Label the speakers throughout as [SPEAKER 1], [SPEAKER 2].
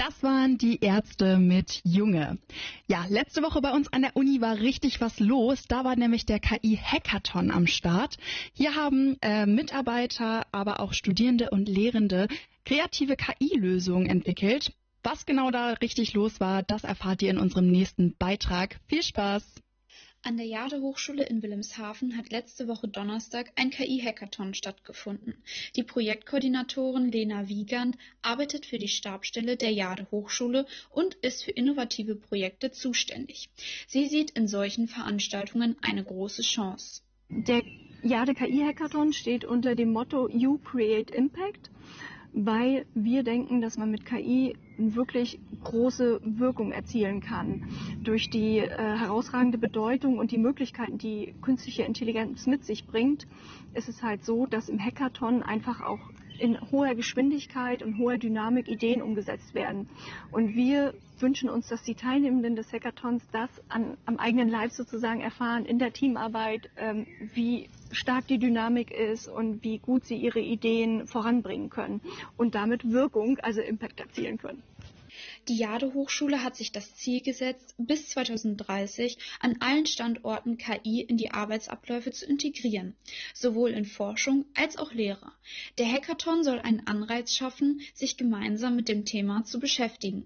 [SPEAKER 1] Das waren die Ärzte mit Junge. Ja, letzte Woche bei uns an der Uni war richtig was los. Da war nämlich der KI-Hackathon am Start. Hier haben Mitarbeiter, aber auch Studierende und Lehrende kreative KI-Lösungen entwickelt. Was genau da richtig los war, das erfahrt ihr in unserem nächsten Beitrag. Viel Spaß!
[SPEAKER 2] An der Jade-Hochschule in Wilhelmshaven hat letzte Woche Donnerstag ein KI-Hackathon stattgefunden. Die Projektkoordinatorin Lena Wiegand arbeitet für die Stabsstelle der Jade-Hochschule und ist für innovative Projekte zuständig. Sie sieht in solchen Veranstaltungen eine große Chance.
[SPEAKER 3] Der Jade KI-Hackathon steht unter dem Motto You Create Impact, weil wir denken, dass man mit KI wirklich große Wirkung erzielen kann. Durch die herausragende Bedeutung und die Möglichkeiten, die künstliche Intelligenz mit sich bringt, ist es halt so, dass im Hackathon einfach auch in hoher Geschwindigkeit und hoher Dynamik Ideen umgesetzt werden. Und wir wünschen uns, dass die Teilnehmenden des Hackathons das am eigenen Leib sozusagen erfahren, in der Teamarbeit, wie stark die Dynamik ist und wie gut sie ihre Ideen voranbringen können und damit Wirkung, also Impact erzielen können.
[SPEAKER 2] Die Jade-Hochschule hat sich das Ziel gesetzt, bis 2030 an allen Standorten KI in die Arbeitsabläufe zu integrieren, sowohl in Forschung als auch Lehre. Der Hackathon soll einen Anreiz schaffen, sich gemeinsam mit dem Thema zu beschäftigen.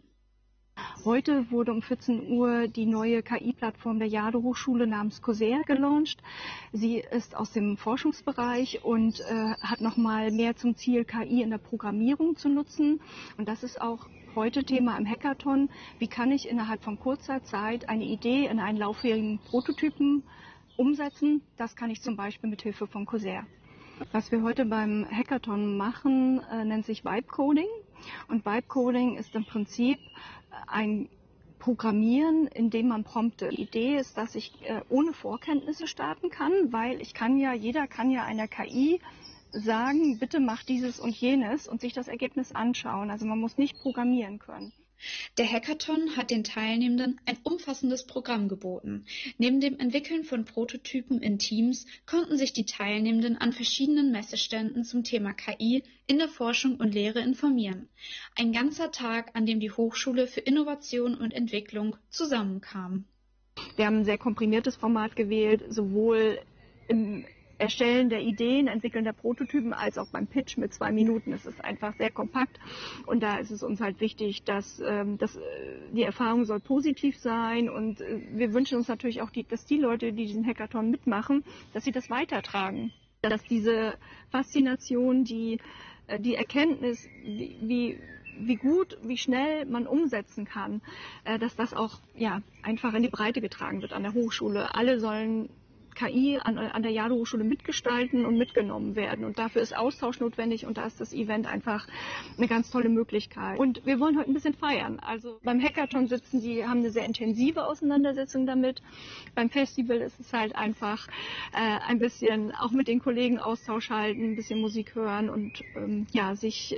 [SPEAKER 3] Heute wurde um 14 Uhr die neue KI-Plattform der Jade-Hochschule namens Corsair gelauncht. Sie ist aus dem Forschungsbereich und hat nochmal mehr zum Ziel, KI in der Programmierung zu nutzen. Und das ist auch heute Thema im Hackathon. Wie kann ich innerhalb von kurzer Zeit eine Idee in einen lauffähigen Prototypen umsetzen? Das kann ich zum Beispiel mit Hilfe von Corsair. Was wir heute beim Hackathon machen, nennt sich Vibe Coding. Und Vibe Coding ist im Prinzip ein Programmieren, in dem man promptet. Die Idee ist, dass ich ohne Vorkenntnisse starten kann, weil jeder kann ja einer KI sagen, bitte mach dieses und jenes und sich das Ergebnis anschauen. Also man muss nicht programmieren können.
[SPEAKER 2] Der Hackathon hat den Teilnehmenden ein umfassendes Programm geboten. Neben dem Entwickeln von Prototypen in Teams konnten sich die Teilnehmenden an verschiedenen Messeständen zum Thema KI in der Forschung und Lehre informieren. Ein ganzer Tag, an dem die Hochschule für Innovation und Entwicklung zusammenkam.
[SPEAKER 3] Wir haben ein sehr komprimiertes Format gewählt, sowohl im Erstellen der Ideen, Entwickeln der Prototypen, als auch beim Pitch mit 2 Minuten. Es ist einfach sehr kompakt und da ist es uns halt wichtig, dass die Erfahrung soll positiv sein und wir wünschen uns natürlich auch, dass die Leute, die diesen Hackathon mitmachen, dass sie das weitertragen. Dass diese Faszination, die Erkenntnis, wie gut, wie schnell man umsetzen kann, dass das auch einfach in die Breite getragen wird an der Hochschule. Alle sollen KI an der Jade-Hochschule mitgestalten und mitgenommen werden. Und dafür ist Austausch notwendig und da ist das Event einfach eine ganz tolle Möglichkeit. Und wir wollen heute ein bisschen feiern. Also beim Hackathon haben eine sehr intensive Auseinandersetzung damit. Beim Festival ist es halt einfach ein bisschen auch mit den Kollegen Austausch halten, ein bisschen Musik hören und sich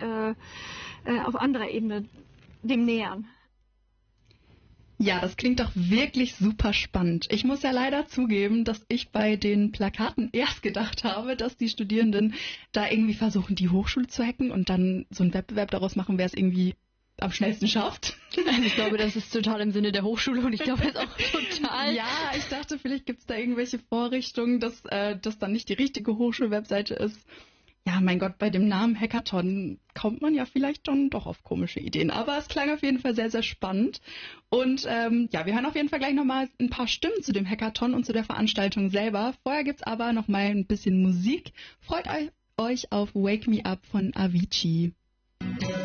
[SPEAKER 3] auf anderer Ebene dem nähern.
[SPEAKER 1] Ja, das klingt doch wirklich super spannend. Ich muss ja leider zugeben, dass ich bei den Plakaten erst gedacht habe, dass die Studierenden da irgendwie versuchen, die Hochschule zu hacken und dann so einen Wettbewerb daraus machen, wer es irgendwie am schnellsten schafft.
[SPEAKER 4] Also ich glaube, das ist total im Sinne der Hochschule und ich glaube jetzt auch total.
[SPEAKER 1] Ja, ich dachte, vielleicht gibt es da irgendwelche Vorrichtungen, dass das dann nicht die richtige Hochschulwebseite ist. Ja, mein Gott, bei dem Namen Hackathon kommt man ja vielleicht dann doch auf komische Ideen. Aber es klang auf jeden Fall sehr, sehr spannend. Und wir hören auf jeden Fall gleich nochmal ein paar Stimmen zu dem Hackathon und zu der Veranstaltung selber. Vorher gibt's aber nochmal ein bisschen Musik. Freut euch auf Wake Me Up von Avicii.